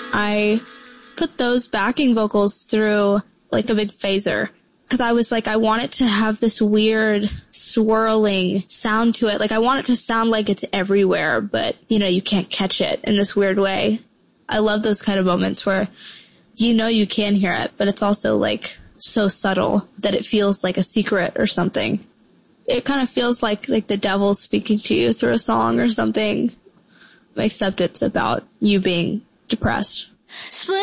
I put those backing vocals through like a big phaser. Because I was like, I want it to have this weird swirling sound to it. Like, I want it to sound like it's everywhere, but, you can't catch it in this weird way. I love those kind of moments where you can hear it, but it's also like so subtle that it feels like a secret or something. It kind of feels like the devil's speaking to you through a song or something, except it's about you being depressed.